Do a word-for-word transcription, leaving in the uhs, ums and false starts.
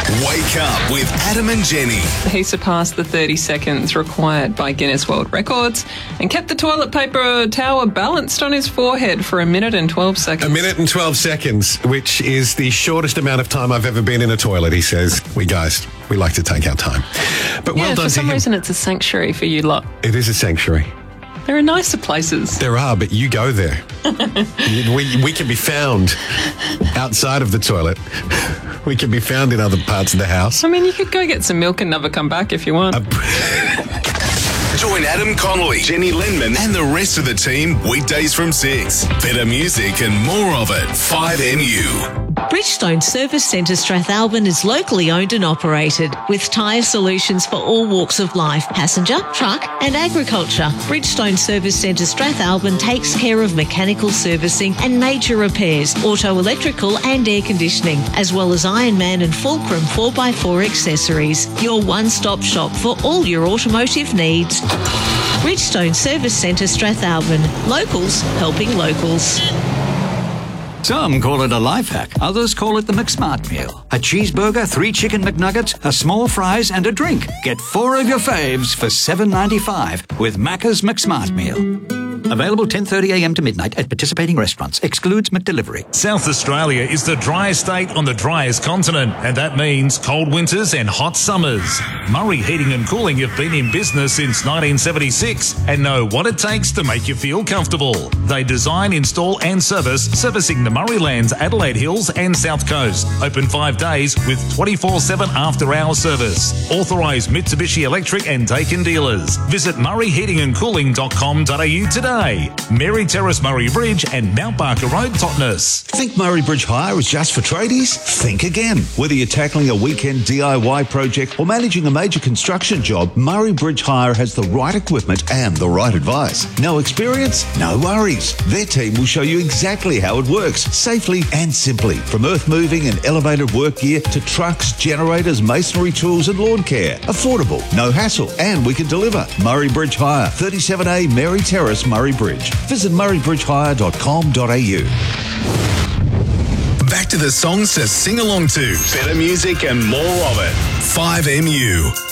Wake up with Adam and Jenny. He surpassed the thirty seconds required by Guinness World Records and kept the toilet paper tower balanced on his forehead for a minute and twelve seconds. A minute and twelve seconds, which is the shortest amount of time I've ever been in a toilet, he says. We guys, we like to take our time. But yeah, well done for some to him. reason it's a sanctuary for you lot. It is a sanctuary. There are nicer places. There are, but you go there. we, we can be found outside of the toilet. We can be found in other parts of the house. I mean, you could go get some milk and never come back if you want. Uh, Join Adam Connolly, Jenny Lindman, and the rest of the team weekdays from six. Better music and more of it. five M U. Bridgestone Service Centre Strathalbyn is locally owned and operated with tyre solutions for all walks of life, passenger, truck and agriculture. Bridgestone Service Centre Strathalbyn takes care of mechanical servicing and major repairs, auto electrical and air conditioning, as well as Ironman and Fulcrum four by four accessories. Your one-stop shop for all your automotive needs. Bridgestone Service Centre Strathalbyn. Locals helping locals. Some call it a life hack. Others call it the McSmart meal. A cheeseburger, three chicken McNuggets, a small fries and a drink. Get four of your faves for seven ninety-five with Macca's McSmart meal. Available ten thirty a m to midnight at participating restaurants. Excludes McDelivery. South Australia is the driest state on the driest continent, and that means cold winters and hot summers. Murray Heating and Cooling have been in business since nineteen seventy-six and know what it takes to make you feel comfortable. They design, install and service, servicing the Murraylands, Adelaide Hills and South Coast. Open five days with twenty-four seven after-hour service. Authorised Mitsubishi Electric and Daikin dealers. Visit murray heating and cooling dot com dot a u today. Mary Terrace, Murray Bridge and Mount Barker Road, Totnes. Think Murray Bridge Hire is just for tradies? Think again. Whether you're tackling a weekend D I Y project or managing a major construction job, Murray Bridge Hire has the right equipment and the right advice. No experience? No worries. Their team will show you exactly how it works, safely and simply. From earth moving and elevated work gear to trucks, generators, masonry tools and lawn care. Affordable, no hassle, and we can deliver. Murray Bridge Hire, thirty-seven A Mary Terrace, Murray Bridge. Visit murray bridge hire dot com dot a u. Back to the songs to sing along to. Better music and more of it. five M U.